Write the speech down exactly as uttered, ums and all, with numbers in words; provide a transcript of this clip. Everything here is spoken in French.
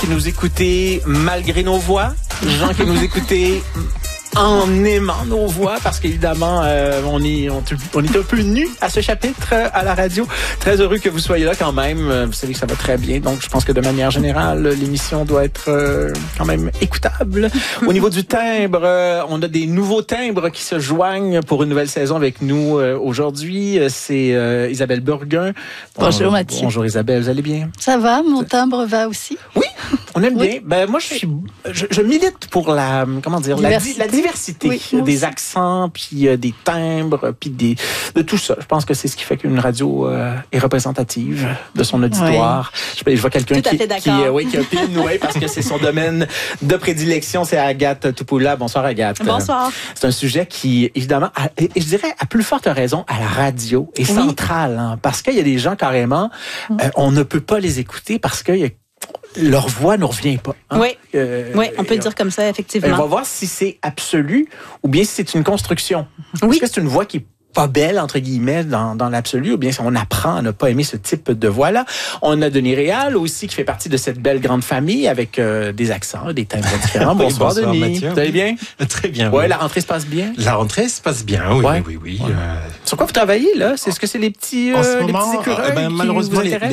Qui nous écoutez malgré nos voix, gens qui nous écoutez en aimant nos voix, parce qu'évidemment, euh, on, est, on, on est un peu nus à ce chapitre euh, à la radio. Très heureux que vous soyez là quand même. Vous savez que ça va très bien, donc je pense que de manière générale, l'émission doit être euh, quand même écoutable. Au niveau du timbre, euh, on a des nouveaux timbres qui se joignent pour une nouvelle saison avec nous euh, aujourd'hui. C'est euh, Isabelle Burguin. Bon, bonjour Mathieu. Bonjour Isabelle, vous allez bien? Ça va, mon timbre va aussi. Oui, on aime oui. bien. Ben moi, je suis, je, je milite pour la, comment dire, diversité. La, la diversité oui, des accents, puis euh, des timbres, puis des, de tout ça. Je pense que c'est ce qui fait qu'une radio euh, est représentative de son auditoire. Oui. Je, je vois quelqu'un qui, qui, euh, oui, qui opine, oui, parce que c'est son domaine de prédilection. C'est Agathe Toupoula. Bonsoir Agathe. Bonsoir. C'est un sujet qui, évidemment, a, et je dirais à plus forte raison, à la radio est oui. central, hein, parce qu'il y a des gens carrément, mm. euh, on ne peut pas les écouter parce qu'il y a leur voix ne revient pas. Hein? Oui. Euh, oui, on peut le dire comme ça, effectivement. On va voir si c'est absolu ou bien si c'est une construction. Oui. Est-ce que c'est une voix qui est pas belle, entre guillemets, dans, dans l'absolu, ou bien si on apprend à ne pas aimer ce type de voix-là. On a Denis Réal aussi, qui fait partie de cette belle grande famille avec euh, des accents, des timbres différents. oui, bonsoir, bonsoir, Denis. Mathieu. Vous allez bien? Très bien. Ouais, oui. La rentrée se passe bien? La rentrée se passe bien, oui, ouais. oui, oui. oui. Ouais. Euh... Sur quoi vous travaillez, là? C'est, est-ce que c'est les petits, euh, en ce les moment, petits écureuils euh, ben, qui malheureusement, vous intéressent?